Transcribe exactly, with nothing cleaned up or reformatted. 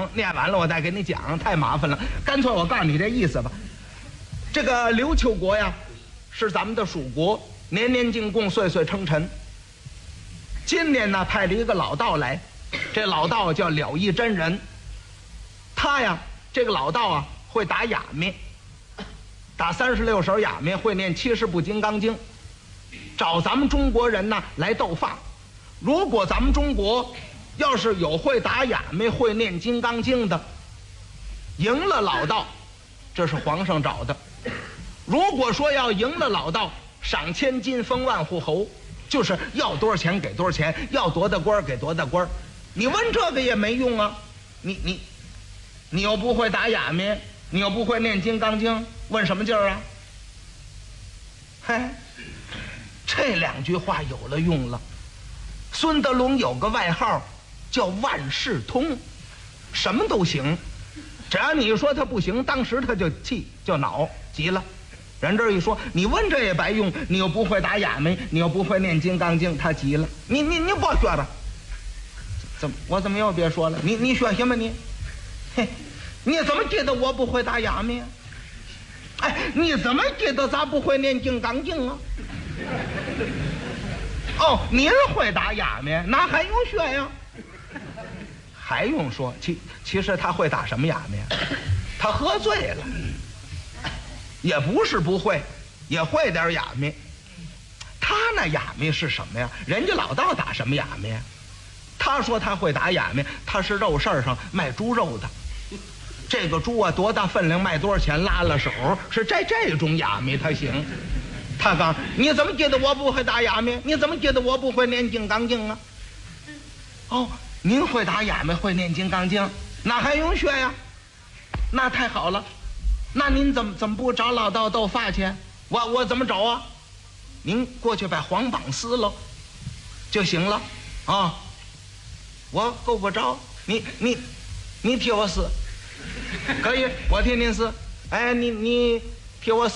念完了我再给你讲，太麻烦了。干脆我告诉你这意思吧。这个刘丘国呀，是咱们的属国，年年进贡，岁岁称臣。今年呢，派了一个老道来，这老道叫了义真人。他呀，这个老道啊，会打哑谜，打三十六首哑谜，会念七十部金刚经，找咱们中国人呢来斗法。如果咱们中国要是有会打哑谜、会念金刚经的，赢了老道，这是皇上找的。如果说要赢了老道，赏千金，封万户侯，就是要多少钱给多少钱，要多大官给多大官。你问这个也没用啊，你你你又不会打哑谜，你又不会念金刚经，问什么劲儿啊？嘿，这两句话有了用了。孙德龙有个外号叫万事通，什么都行，只要你说他不行，当时他就气就恼急了。人这一说，你问这也白用，你又不会打哑谜，你又不会念金刚经，他急了。你你你别学了，怎么我怎么又别说了？你你学什么你？嘿，你怎么觉得我不会打哑谜？哎，你怎么觉得咱不会念金刚经啊？哦，您会打哑谜，那还用学呀？还用说？其其实他会打什么哑谜？他喝醉了，也不是不会，也会点哑谜。他那哑谜是什么呀？人家老道打什么哑谜？他说他会打哑谜，他是肉市上卖猪肉的。这个猪啊，多大分量，卖多少钱，拉了手，是这这种哑谜他行。他刚，你怎么觉得我不会打哑谜？你怎么觉得我不会念金刚经啊？哦，您会打哑谜，会念金刚经，那还用学呀？那太好了，那您怎么怎么不找老道斗法去？我我怎么找啊？您过去把黄榜撕了就行了啊！我够不着，你你你替我撕，可以，我替您撕。哎，你你替我撕。